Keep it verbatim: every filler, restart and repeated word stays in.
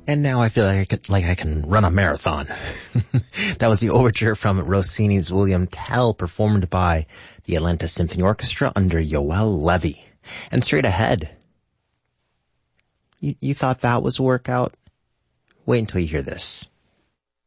And now I feel like I could, like I can run a marathon. That was the overture from Rossini's William Tell, performed by the Atlanta Symphony Orchestra under Yoel Levy. And straight ahead, you, you thought that was a workout? Wait until you hear this.